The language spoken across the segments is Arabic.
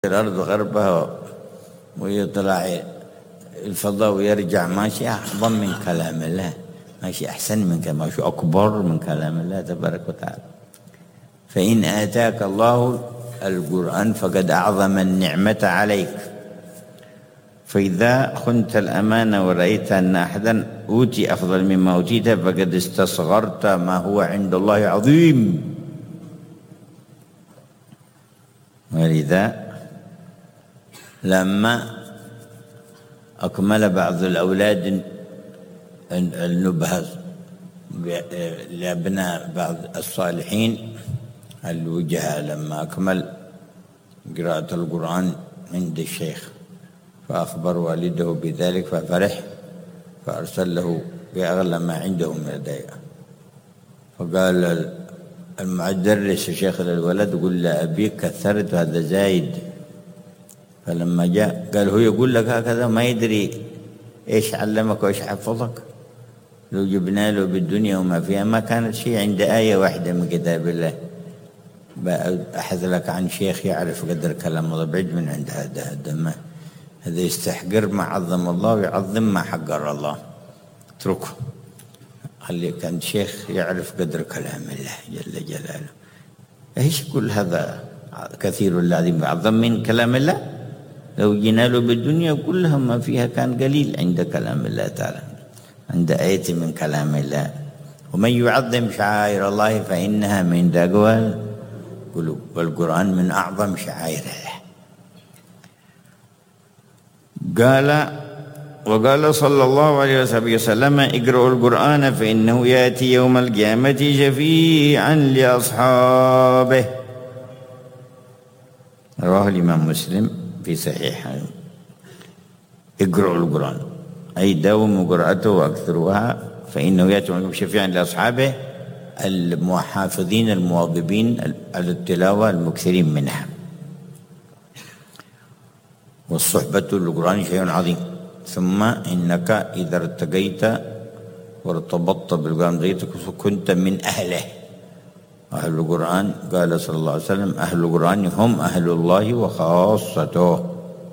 الأرض غربها ويطلع الفضاء ويرجع ماشي أعظم من كلام الله، ماشي أحسن من كلام، ماشي أكبر من كلام الله تبارك وتعالى. فإن آتاك الله القرآن فقد أعظم النعمة عليك، فإذا خنت الأمانة ورأيت أن أحدا أوتي أفضل مما أوتيت فقد استصغرت ما هو عند الله عظيم. ولذا لما أكمل بعض الأولاد النبهة لأبناء بعض الصالحين الوجهاء، لما أكمل قراءة القرآن عند الشيخ فأخبر والده بذلك ففرح، فأرسل له بأغلى ما عنده من الهدايا. فقال المدرس الشيخ للولد قل لأبيك كثرت هذا زايد. فلما جاء قال هو يقول لك هكذا ما يدري إيش علمك وإيش حفظك؟ لو جبنا له بالدنيا وما فيها ما كانت شيء عند آية واحدة من كتاب الله. أحد لك عن شيخ يعرف قدر كلام الله بعيد من عند هذا ما هذا يستحقر ما عظم الله ويعظم ما حقر الله. اتركه، خلي كان شيخ يعرف قدر كلام الله جل جلاله. ايش كل هذا كثير الذي يعظم من كلام الله؟ لو جينا له بالدنيا كلها ما فيها كان قليل عند كلام الله تعالى، عند آية من كلام الله. ومن يعظم شعائر الله فإنها من تقوى القلوب، والقرآن من أعظم شعائر الله. وقال صلى الله عليه وسلم اقرأوا القرآن فإنه يأتي يوم القيامة شفيعا لأصحابه. رواه الإمام مسلم في صحيحه. اقرأوا القرآن أي داوموا قراءته واكثروها، فإنه يأتي شفيعا لأصحابه المحافظين المواظبين على التلاوة المكثرين منها. والصحبة للقرآن شيء عظيم. ثم إنك إذا ارتقيت وارتبطت بالقرآن كنت من أهله. أهل القرآن قال صلى الله عليه وسلم أهل القرآن هم أهل الله وخاصته.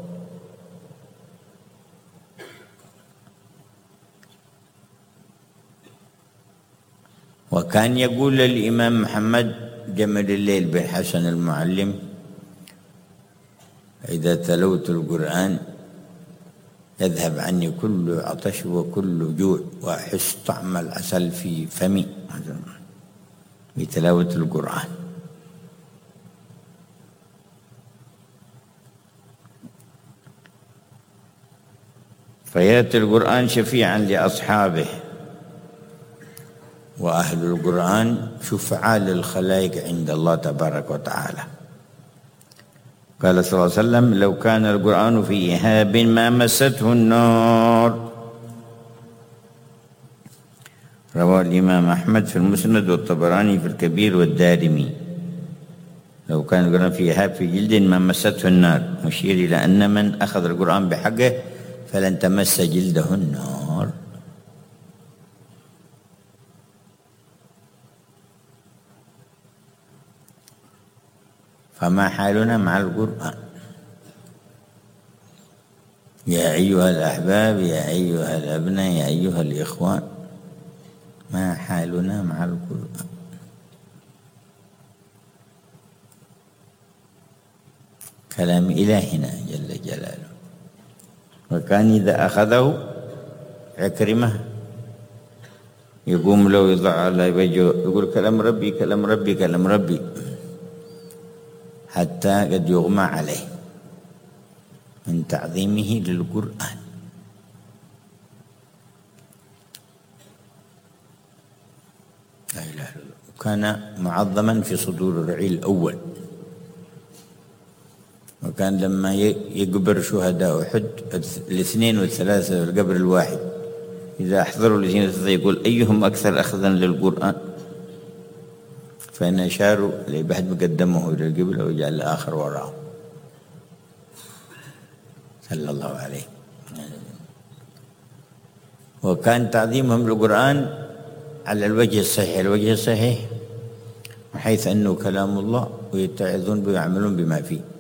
وكان يقول الإمام محمد جمل الليل بن حسن المعلم إذا تلوت القرآن يذهب عني كل عطش وكل جوع وأحس طعم العسل في فمي بتلاوة القرآن. فيأتي القرآن شفيعا لأصحابه، وأهل القرآن شفعاء للخلائق عند الله تبارك وتعالى. قال صلى الله عليه وسلم لو كان القرآن في إهاب ما مسته النار. رواه الإمام أحمد في المسند والطبراني في الكبير والدارمي. لو كان القرآن في إهاب في جلد ما مسته النار، مشير إلى أن من أخذ القرآن بحقه فلن تمس جلده النار. فما حالنا مع القرآن؟ يا أيها الأحباب، يا أيها الأبناء، يا أيها الإخوان، ما حالنا مع القرآن؟ كلام إلهنا جل جلاله. وكان إذا أخذه عكرمة يقوم له يضع على وجهه يقول كلام ربي كلام ربي كلام ربي، حتى قد يغمى عليه من تعظيمه للقرآن. لا إله إلا الله. وكان معظما في صدور الرعيل الأول. وكان لما يقبر شهداء أحد الاثنين والثلاثة والقبر الواحد إذا أحضروا الاثنين والثلاثة يقول أيهم أكثر أخذا للقرآن، فإن أشاروا لبحد مقدمه إلى القبلة وجعل الآخر وراءه صلى الله عليه. وكان تعظيمهم للقرآن على الوجه الصحيح، بحيث أنه كلام الله ويتعظون به ويعملون بما فيه.